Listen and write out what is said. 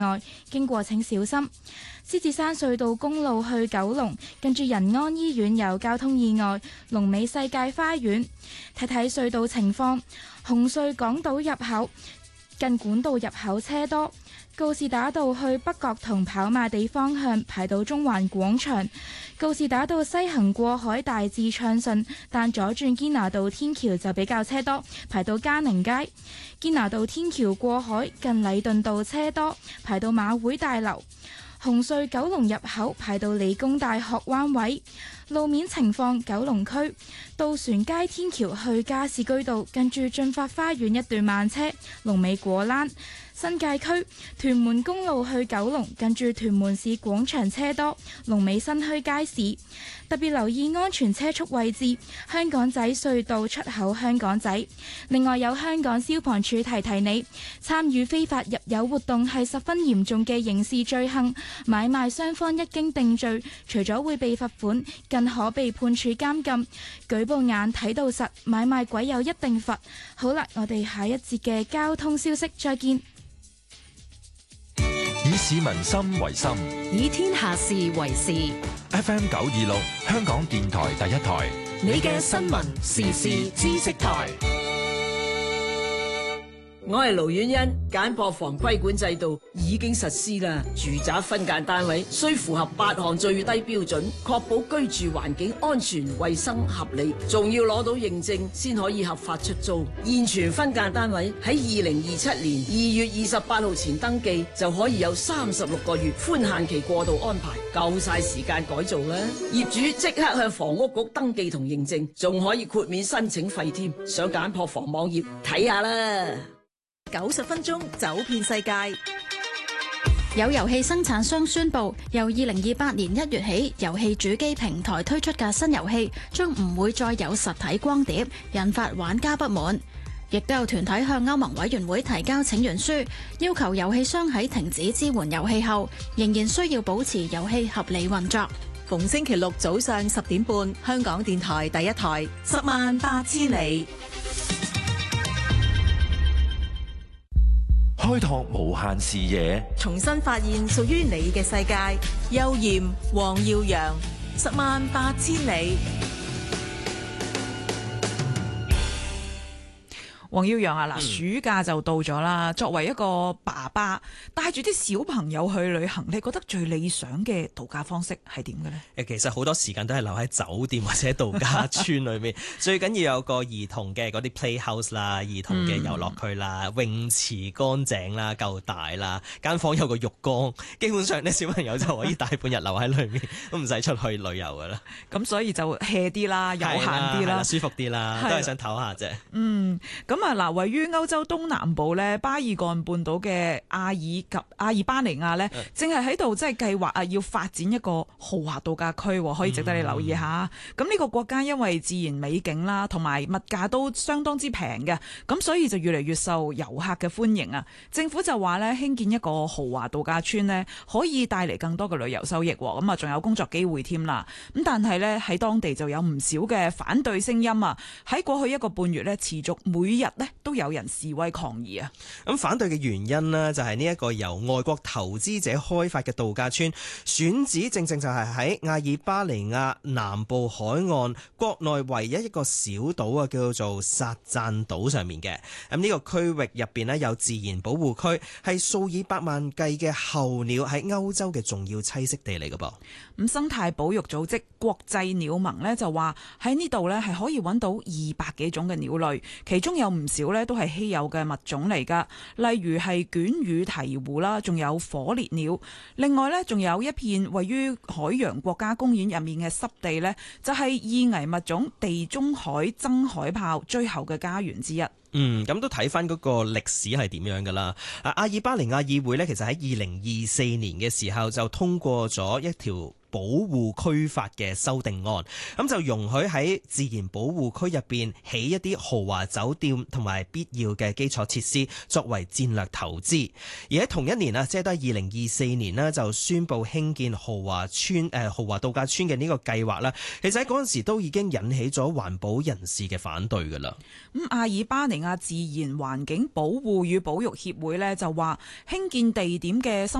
外，經過請小心。獅子山隧道公路去九龍，近住仁安醫院有交通意外，龍尾世界花園。睇睇隧道情況，紅隧港島入口近管道入口車多，告士打道去北角同跑馬地方向排到中環廣場，告士打道西行過海大致暢順，但左轉堅拿道天橋就比較車多，排到嘉寧街。堅拿道天橋過海近禮頓道車多，排到馬會大樓。紅隧九龍入口排到理工大學灣位。路面情況，九龍區渡船街天橋去加士居道近住駿發花園一段慢車，龍尾果欄。新界區屯門公路去九龍近住屯門市廣場車多，龍尾新墟街市。特別留意安全車速位置，香港仔隧道出口香港仔。另外有香港消防處提提你，參與非法入油活動係十分嚴重嘅刑事罪行，買賣雙方一經定罪，除咗會被罰款，更可被判處監禁。舉報眼睇到實，買賣鬼有一定罰。好啦，我哋下一節嘅交通消息再見。 以市民心為心， 以天下事為事。 FM 926，香港電台第一台， 你嘅新聞時事知識台。 我係盧婉欣，簡樸房規管制度已經實施啦。住宅分間單位需符合8項最低標準，確保居住環境安全、衛生、合理，仲要攞到認證先可以合法出租。現存分間單位喺2027年2月28號前登記，就可以有36個月寬限期過渡安排，夠晒時間改造啦。業主即刻向房屋局登記同認證，仲可以豁免申請費添。上簡樸房網頁睇下啦。 90分鐘走遍世界。有遊戲生產商宣布，由2028年1月起，遊戲主機平台推出嘅新遊戲將唔會再有實體光碟，引發玩家不滿。亦都有團體向歐盟委員會提交請願書，要求遊戲商喺停止支援遊戲後，仍然需要保持遊戲合理運作。 逢星期六早上10點半，香港電台第一台，108000里。 開拓無限視野， 重新發現屬於你嘅世界。邱艷、黃耀揚，108000里。 黃耀揚啊，嗱，暑假就到咗啦。作為一個爸爸，帶住啲小朋友去旅行，你覺得最理想嘅度假方式係點嘅呢？ 其實好多時間都係留喺酒店或者度假村裏面，最緊要有個兒童嘅嗰啲 playhouse 啦，兒童嘅遊樂區啦，泳池乾淨啦，夠大啦，間房有個浴缸，基本上啲小朋友就可以大半日留喺裏面，都唔使出去旅遊噶啦。 咁所以就 hea 啲啦，悠閒啲啦， 舒服啲啦，都係想唞下啫。 咁嗱，位於歐洲東南部咧，巴爾幹半島嘅阿爾巴尼亞咧，正係喺度即係計劃啊，要發展一個豪華度假區，可以值得你留意下。咁呢個國家因為自然美景啦，同埋物價都相當之平嘅，咁所以就越嚟越受遊客嘅歡迎啊。政府就話咧，興建一個豪華度假村咧，可以帶嚟更多嘅旅遊收益，咁啊仲有工作機會添啦。咁但係咧，喺當地就有唔少嘅反對聲音啊。喺過去1個半月咧，持續每日都有人示威抗議啊！ 咁反對嘅原因呢，就係呢一個由外國投資者開發嘅度假村，選址正正就係喺阿爾巴尼亞南部海岸國內唯一一個小島啊，叫做薩贊島上面嘅。咁呢個區域入邊呢，有自然保護區，係數以百萬計嘅候鳥喺歐洲嘅重要棲息地嚟嘅噃。 咁生態保育組織國際鳥盟呢，就話喺呢度呢，係可以揾到200幾種嘅鳥類，其中有唔少呢都係稀有嘅物種嚟噶，例如係卷羽鹈鶘啦，仲有火烈鳥。另外呢，仲有一片位於海洋國家公園入面嘅濕地呢，就係易危物種地中海增海豹最後嘅家園之一。 咁都睇翻嗰個歷史係點樣噶啦？阿爾巴尼亞議會呢，其實喺2024年嘅時候就通過咗一條保護區法嘅修訂案，咁就容許喺自然保護區入邊起一啲豪華酒店同埋必要嘅基礎設施，作為戰略投資。而喺同一年啊，即係都係2024年呢，就宣布興建豪華度假村嘅呢個計劃啦。其實喺嗰陣時都已經引起咗環保人士嘅反對噶啦。 咁阿爾巴尼尼亞自然環境保護與保育協會呢，就話興建地點嘅